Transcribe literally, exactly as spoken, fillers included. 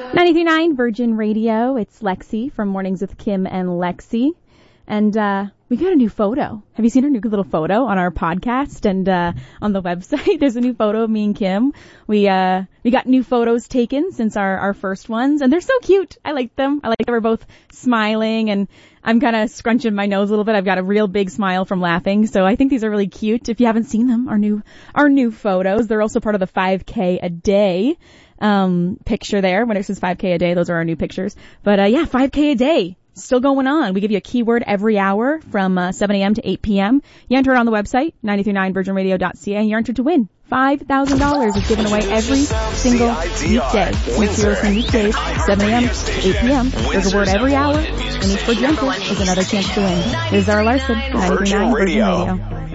ninety-three point nine Virgin Radio. It's Lexi from Mornings with Kim and Lexi. And uh we got a new photo. Have you seen our new little photo on our podcast and uh on the website? There's a new photo of me and Kim. We uh we got new photos taken since our our first ones, and they're so cute. I like them. I like that we're both smiling, and I'm kind of scrunching my nose a little bit. I've got a real big smile from laughing, so I think these are really cute. If you haven't seen them, our new our new photos. They're also part of the five K a day um picture there. When it says five K a day, those are our new pictures. But uh yeah, five K a day. Still going on. We give you a keyword every hour from uh, seven a.m. to eight p.m. You enter it on the website, nine three nine virgin radio dot c a, and you're entered to win. five thousand dollars is given away every single weekday. If you're listening weekdays, seven a.m. to eight p.m. There's a word every hour, and each word you enter is another chance to win. This is Zara Larson, nine three nine Virgin Radio.